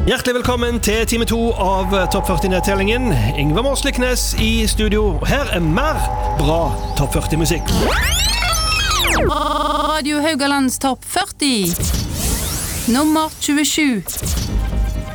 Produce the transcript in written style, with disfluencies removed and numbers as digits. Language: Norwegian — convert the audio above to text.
Hjertelig velkommen til time 2 av Topp 40-nedtellingen. Yngvar Morsliknes i studio. Her mer bra Topp 40-musikk. Radio Haugalands Topp 40. Nummer 27.